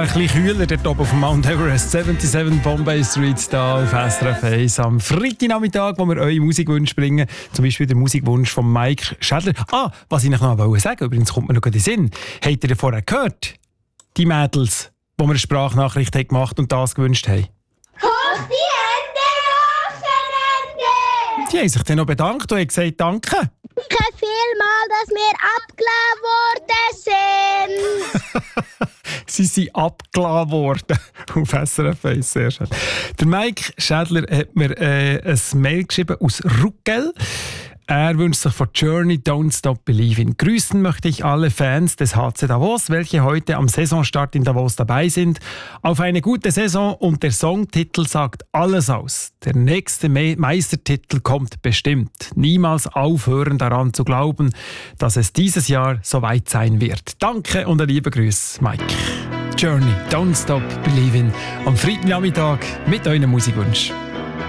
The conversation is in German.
Ein bisschen kühler dort oben auf dem Mount Everest. 77 Bombay Street da auf SRF 1 am Freitagnachmittag, wo wir eure Musikwünsche bringen. Zum Beispiel der Musikwunsch von Mike Schädler. Was ich noch sagen wollte, übrigens kommt mir noch in den Sinn. Habt ihr vorher gehört? Die Mädels, die mir eine Sprachnachricht haben gemacht und das gewünscht haben. Hoch die Hände, Wochenende! Die haben sich dann noch bedankt und haben gesagt, danke. Danke vielmals, dass wir abgeladen worden sind. Sie sind abgeladen worden auf SRF 1, sehr schön. Der Mike Schädler hat mir ein Mail geschrieben aus Ruggell. Er wünscht sich von Journey Don't Stop Believing. Grüßen möchte ich alle Fans des HC Davos, welche heute am Saisonstart in Davos dabei sind. Auf eine gute Saison, und der Songtitel sagt alles aus. Der nächste Meistertitel kommt bestimmt. Niemals aufhören daran zu glauben, dass es dieses Jahr soweit sein wird. Danke und ein lieber Gruß, Mike. Journey Don't Stop Believing am Freitagnachmittag mit euren Musikwunsch.